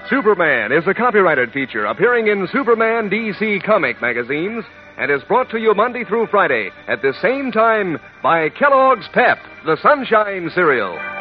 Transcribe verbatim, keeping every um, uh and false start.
Superman is a copyrighted feature appearing in Superman D C comic magazines and is brought to you Monday through Friday at the same time by Kellogg's Pep, the Sunshine Cereal.